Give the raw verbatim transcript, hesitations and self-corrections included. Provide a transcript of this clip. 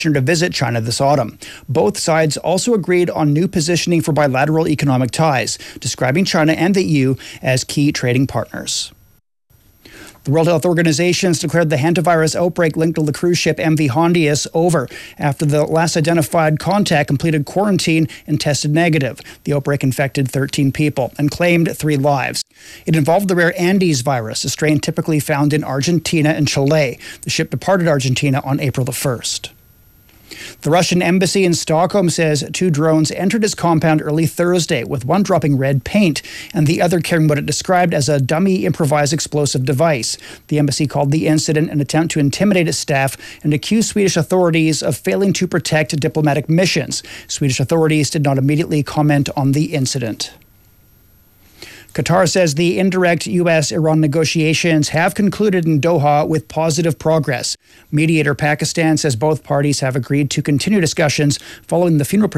to visit China this autumn. Both sides also agreed on new positioning for bilateral economic ties, describing China and the E U as key trading partners. The World Health Organization has declared the hantavirus outbreak linked to the cruise ship M V Hondius over after the last identified contact completed quarantine and tested negative. The outbreak infected thirteen people and claimed three lives. It involved the rare Andes virus, a strain typically found in Argentina and Chile. The ship departed Argentina on April the first. The Russian embassy in Stockholm says two drones entered its compound early Thursday, with one dropping red paint and the other carrying what it described as a dummy improvised explosive device. The embassy called the incident an attempt to intimidate its staff and accused Swedish authorities of failing to protect diplomatic missions. Swedish authorities did not immediately comment on the incident. Qatar says the indirect U S Iran negotiations have concluded in Doha with positive progress. Mediator Pakistan says both parties have agreed to continue discussions following the funeral